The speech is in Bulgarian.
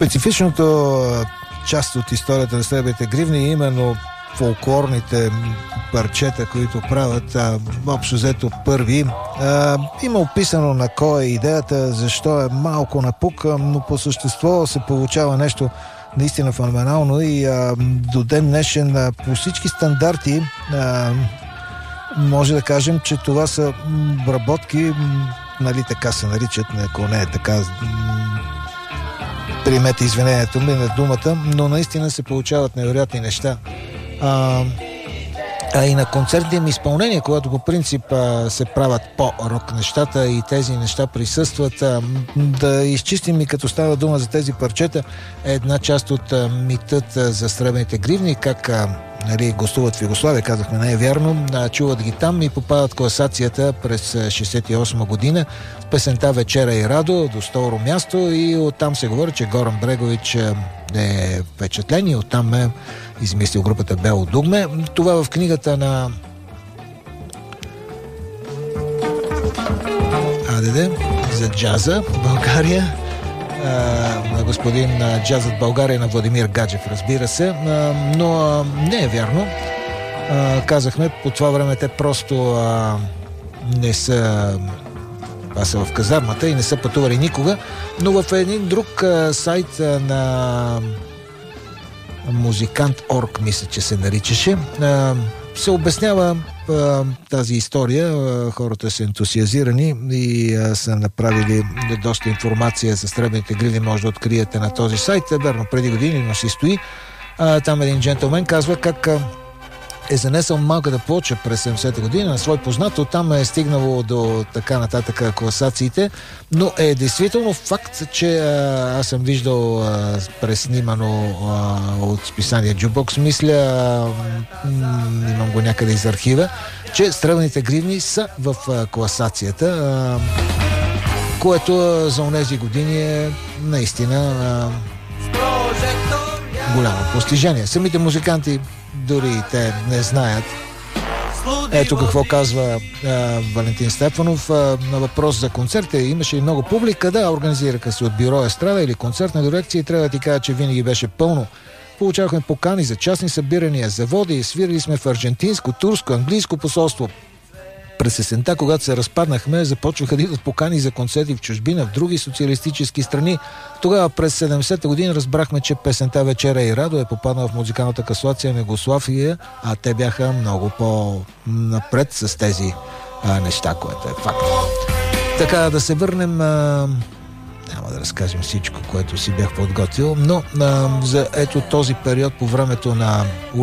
Специфичното част от историята на Сребърните гривни е именно фолклорните парчета, които правят общо взето първи. Има описано на кой е идеята, защо е малко напук, но по същество се получава нещо наистина феноменално и до ден днешен по всички стандарти може да кажем, че това са обработки, нали така се наричат, ако не е така, примете извинението ми на думата, но наистина се получават невероятни неща. И на концертните им изпълнения, когато по принцип се правят по-рок нещата и тези неща присъстват, да изчистим и като става дума за тези парчета, една част от митът за Сребърните гривни, как гостуват в Югославия, казахме, не е вярно, чуват ги там и попадат в класацията през 68 година с песента "Вечера и Радо" до второ място и оттам се говори, че Горан Брегович е впечатлен и оттам е измислил групата Бело дугме. Това в книгата на за джаза в България на господин джазът България на Владимир Гаджев, разбира се, но не е вярно. Казахме, по това време те просто не са в казармата и не са пътували никога, но в един друг сайт на Музикант.орг, мисля, че се наричаше, се обяснява тази история. Хората са ентусиазирани и са направили доста информация за Сребърните гривни, може да откриете на този сайт. Верно, преди години, но си стои. Там един джентлмен казва как е занесъл малката плоча през 70-та година на свой познат, оттам е стигнало до така нататък класациите, но е действително факт, че аз съм виждал преснимано от списание Jukebox, мисля, имам го някъде из архива, че Сребърните гривни са в класацията, което за онези години е наистина голямо постижение. Самите музиканти дори те не знаят. Ето какво казва Валентин Стефанов на въпрос за концерта. Имаше и много публика, да, организираха се от бюро Естрада или концертна дирекция и трябва да ти кажа, че винаги беше пълно. Получавахме покани за частни събирания, заводи, свирили сме в аржентинско, турско, английско посолство. През есента, когато се разпаднахме, започваха да идват покани за концерти в чужбина, в други социалистически страни. Тогава през 70-та година разбрахме, че песента "Вечера и Радо" е попаднала в музикалната класация на Югославия, а те бяха много по-напред с тези неща, което е факт. Така, да се върнем, няма да разкажем всичко, което си бях подготвил, но за ето този период по времето на